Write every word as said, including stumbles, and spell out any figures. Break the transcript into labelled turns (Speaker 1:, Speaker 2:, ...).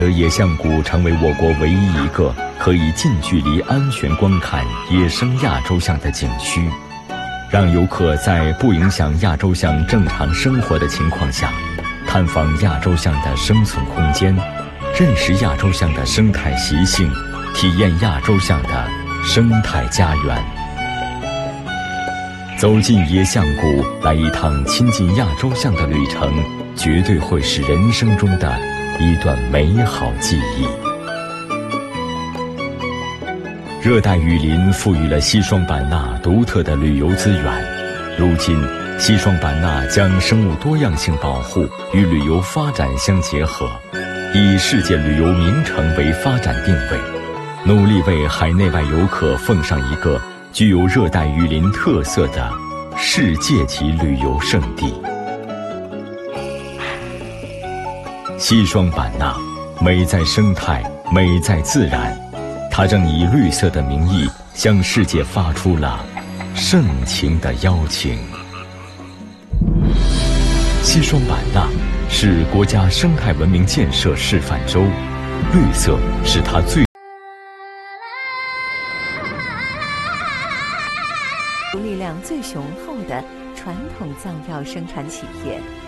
Speaker 1: 野象谷成为我国唯一一个可以近距离安全观看野生亚洲象的景区，让游客在不影响亚洲象正常生活的情况下，探访亚洲象的生存空间，认识亚洲象的生态习性，体验亚洲象的生态家园。走进野象谷，来一趟亲近亚洲象的旅程，绝对会是人生中的一段美好记忆。热带雨林赋予了西双版纳独特的旅游资源，如今西双版纳将生物多样性保护与旅游发展相结合，以世界旅游名城为发展定位，努力为海内外游客奉上一个具有热带雨林特色的世界级旅游胜地。西双版纳美在生态，美在自然，它正以绿色的名义向世界发出了盛情的邀请。西双版纳是国家生态文明建设示范州，绿色是它最
Speaker 2: 力量最雄厚的传统藏药生产企业。